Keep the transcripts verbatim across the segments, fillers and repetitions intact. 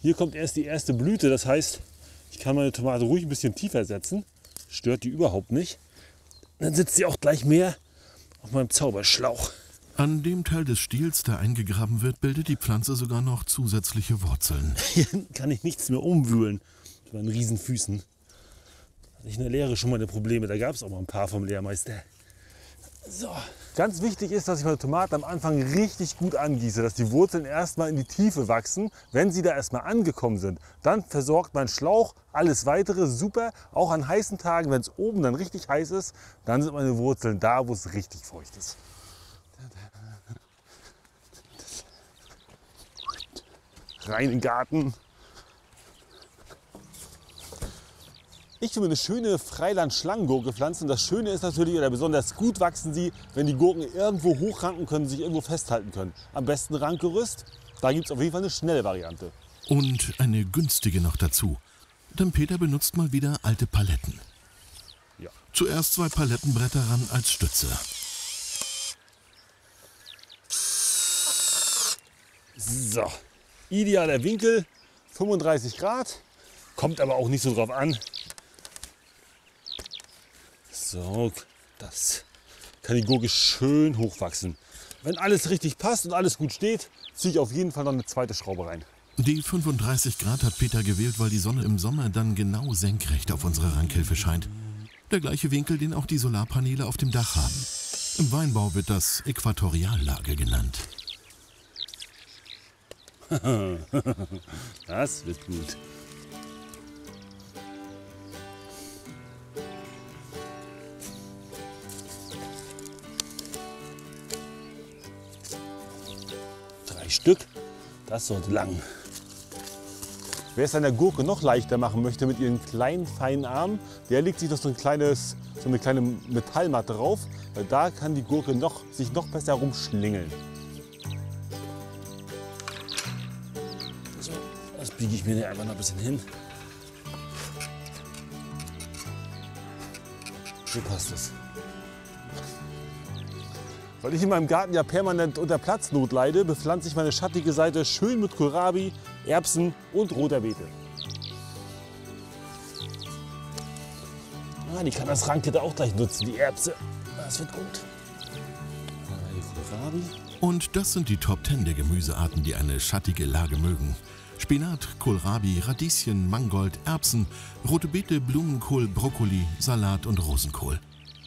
Hier kommt erst die erste Blüte, das heißt, ich kann meine Tomate ruhig ein bisschen tiefer setzen. Stört die überhaupt nicht. Dann sitzt sie auch gleich mehr auf meinem Zauberschlauch. An dem Teil des Stiels, der eingegraben wird, bildet die Pflanze sogar noch zusätzliche Wurzeln. Hier kann ich nichts mehr umwühlen mit meinen Riesenfüßen. Hatte ich in der Lehre schon meine Probleme, da gab es auch mal ein paar vom Lehrmeister. So. Ganz wichtig ist, dass ich meine Tomaten am Anfang richtig gut angieße, dass die Wurzeln erstmal in die Tiefe wachsen. Wenn sie da erstmal angekommen sind, dann versorgt mein Schlauch alles weitere super. Auch an heißen Tagen, wenn es oben dann richtig heiß ist, dann sind meine Wurzeln da, wo es richtig feucht ist. Rein in den Garten. Ich will mir eine schöne Freiland-Schlangengurke pflanzen. Das Schöne ist natürlich, oder besonders gut wachsen sie, wenn die Gurken irgendwo hochranken können, sich irgendwo festhalten können. Am besten Rankgerüst. Da gibt es auf jeden Fall eine schnelle Variante. Und eine günstige noch dazu. Denn Peter benutzt mal wieder alte Paletten. Ja. Zuerst zwei Palettenbretter ran als Stütze. So, idealer Winkel, fünfunddreißig Grad. Kommt aber auch nicht so drauf an. So, das kann die Gurke schön hochwachsen. Wenn alles richtig passt und alles gut steht, ziehe ich auf jeden Fall noch eine zweite Schraube rein. Die fünfunddreißig Grad hat Peter gewählt, weil die Sonne im Sommer dann genau senkrecht auf unsere Rankhilfe scheint. Der gleiche Winkel, den auch die Solarpaneele auf dem Dach haben. Im Weinbau wird das Äquatoriallage genannt. Das wird gut. Drei Stück, das sollte lang. Wer es an der Gurke noch leichter machen möchte mit ihren kleinen, feinen Armen, der legt sich noch so, ein kleines, so eine kleine Metallmatte drauf, weil da kann die Gurke noch, sich noch besser rumschlingeln. So, das biege ich mir hier einfach noch ein bisschen hin. So passt es. Weil ich in meinem Garten ja permanent unter Platznot leide, bepflanze ich meine schattige Seite schön mit Kohlrabi, Erbsen und roter Beete. Ah, die kann das Rankgitter auch gleich nutzen, die Erbse. Das wird gut. Kohlrabi. Und das sind die Top zehn der Gemüsearten, die eine schattige Lage mögen. Spinat, Kohlrabi, Radieschen, Mangold, Erbsen, rote Beete, Blumenkohl, Brokkoli, Salat und Rosenkohl.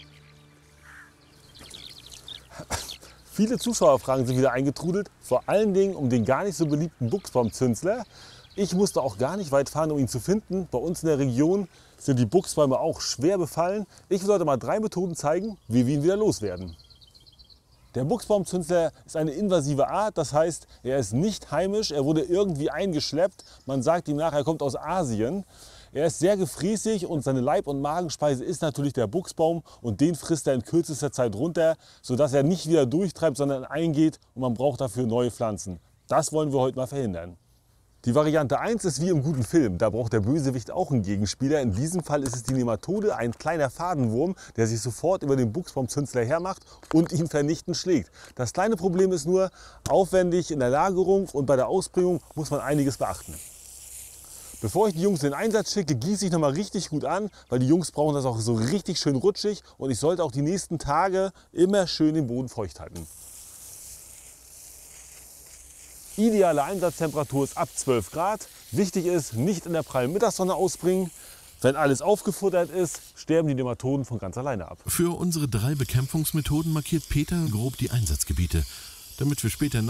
Viele Zuschauerfragen sind wieder eingetrudelt, vor allen Dingen um den gar nicht so beliebten Buchsbaumzünsler. Ich musste auch gar nicht weit fahren, um ihn zu finden. Bei uns in der Region sind die Buchsbäume auch schwer befallen. Ich will heute mal drei Methoden zeigen, wie wir ihn wieder loswerden. Der Buchsbaumzünsler ist eine invasive Art, das heißt, er ist nicht heimisch, er wurde irgendwie eingeschleppt. Man sagt ihm nach, er kommt aus Asien. Er ist sehr gefräßig und seine Leib- und Magenspeise ist natürlich der Buchsbaum und den frisst er in kürzester Zeit runter, sodass er nicht wieder durchtreibt, sondern eingeht und man braucht dafür neue Pflanzen. Das wollen wir heute mal verhindern. Die Variante eins ist wie im guten Film, da braucht der Bösewicht auch einen Gegenspieler. In diesem Fall ist es die Nematode, ein kleiner Fadenwurm, der sich sofort über den Buchsbaumzünsler hermacht und ihn vernichtend schlägt. Das kleine Problem ist nur, aufwendig in der Lagerung und bei der Ausbringung muss man einiges beachten. Bevor ich die Jungs in den Einsatz schicke, gieße ich noch mal richtig gut an, weil die Jungs brauchen das auch so richtig schön rutschig und ich sollte auch die nächsten Tage immer schön den Boden feucht halten. Ideale Einsatztemperatur ist ab zwölf Grad. Wichtig ist, nicht in der prallen Mittagssonne ausbringen. Wenn alles aufgefuttert ist, sterben die Nematoden von ganz alleine ab. Für unsere drei Bekämpfungsmethoden markiert Peter grob die Einsatzgebiete, damit wir später